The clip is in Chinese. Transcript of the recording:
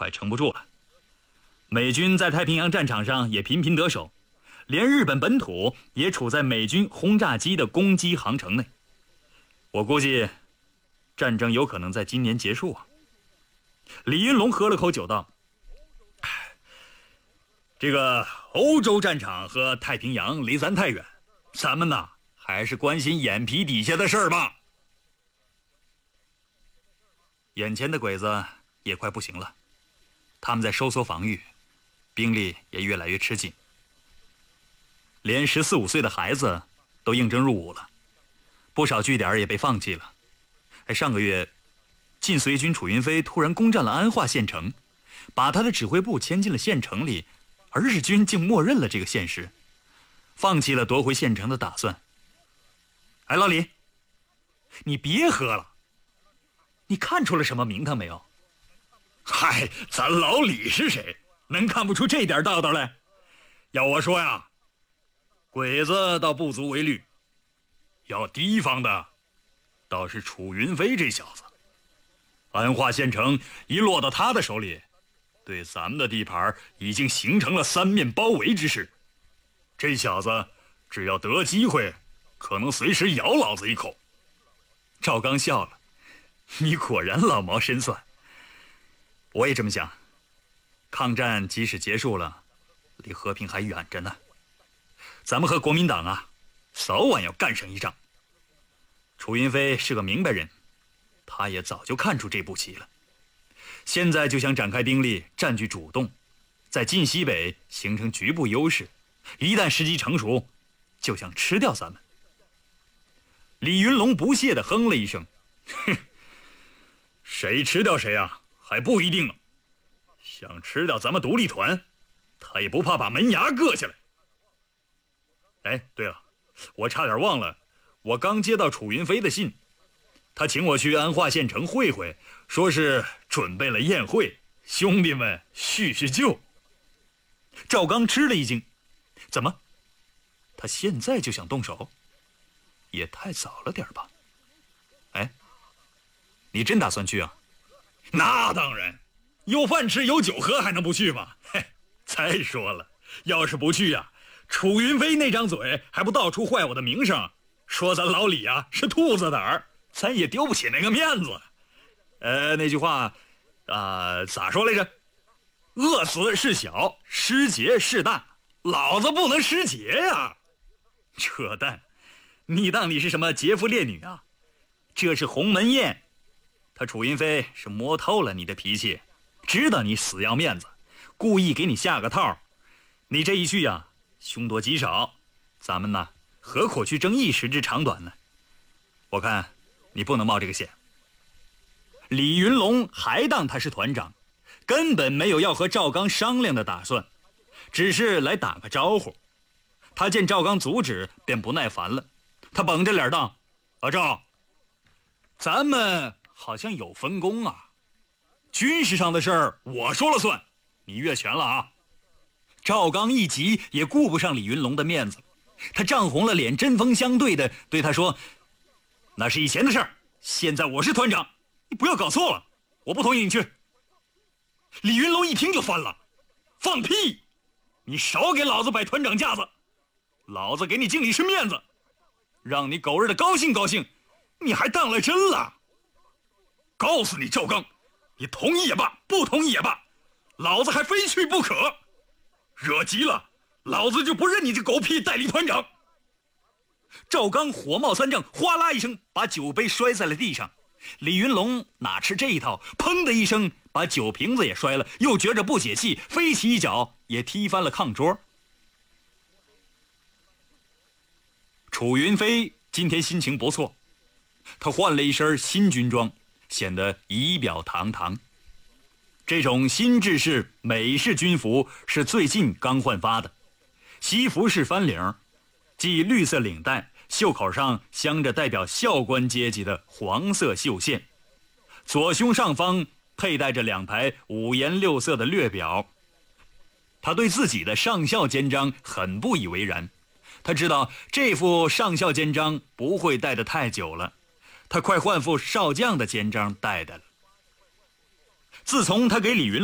快撑不住了。美军在太平洋战场上也频频得手，连日本本土也处在美军轰炸机的攻击航程内。我估计战争有可能在今年结束啊。李云龙喝了口酒道：这个欧洲战场和太平洋离咱太远，咱们呢还是关心眼皮底下的事儿吧。眼前的鬼子也快不行了，他们在收缩防御，兵力也越来越吃紧，连14、15岁的孩子都应征入伍了，不少据点也被放弃了。上个月晋绥军楚云飞突然攻占了安化县城，把他的指挥部迁进了县城里，而日军竟默认了这个现实，放弃了夺回县城的打算。老李，你别喝了，你看出了什么名堂没有？嗨，咱老李是谁，能看不出这点道道来？要我说呀，鬼子倒不足为虑，要提防的倒是楚云飞这小子。安化县城一落到他的手里，对咱们的地盘已经形成了三面包围之势。这小子只要得机会，可能随时咬老子一口。赵刚笑了，你果然老谋深算。我也这么想，抗战即使结束了，离和平还远着呢。咱们和国民党啊，早晚要干上一仗。楚云飞是个明白人，他也早就看出这步棋了，现在就想展开兵力，占据主动，在晋西北形成局部优势，一旦时机成熟，就想吃掉咱们。李云龙不屑地哼了一声，哼，谁吃掉谁啊，还不一定呢。想吃掉咱们独立团，他也不怕把门牙割下来。对了，我差点忘了，我刚接到楚云飞的信，他请我去安化县城会会，说是准备了宴会，兄弟们叙叙旧。赵刚吃了一惊，怎么？他现在就想动手？也太早了点吧？你真打算去啊？那当然，有饭吃有酒喝还能不去吗？再说了，要是不去呀，楚云飞那张嘴还不到处坏我的名声，说咱老李啊是兔子胆儿，咱也丢不起那个面子。那句话咋说来着？饿死是小，失节是大，老子不能失节呀！扯淡，你当你是什么劫富烈女啊？这是鸿门宴，他楚云飞是摸透了你的脾气，知道你死要面子，故意给你下个套。你这一去呀，凶多吉少，咱们呢何苦去争一时之长短呢？我看你不能冒这个险。李云龙还当他是团长，根本没有要和赵刚商量的打算，只是来打个招呼。他见赵刚阻止，便不耐烦了，他绷着脸道：赵，咱们好像有分工啊，军事上的事儿我说了算，你越权了啊！赵刚一急，也顾不上李云龙的面子，他涨红了脸，针锋相对的对他说：那是以前的事儿，现在我是团长，你不要搞错了，我不同意你去。李云龙一听就翻了，放屁！你少给老子摆团长架子，老子给你敬李氏面子，让你狗日的高兴高兴，你还当了真了。告诉你赵刚，你同意也罢，不同意也罢，老子还非去不可。惹急了，老子就不认你这狗屁代理团长。赵刚火冒三丈，哗啦一声把酒杯摔在了地上。李云龙哪吃这一套，砰的一声把酒瓶子也摔了，又觉着不解气，飞起一脚也踢翻了炕桌。楚云飞今天心情不错，他换了一身新军装，显得仪表堂堂。这种新制式美式军服是最近刚换发的，西服式翻领，系绿色领带，袖口上镶着代表校官阶级的黄色绣线，左胸上方佩戴着2排5颜6色的略表。他对自己的上校肩章很不以为然，他知道这副上校肩章不会戴得太久了，他快换副少将的肩章戴的了。自从他给李云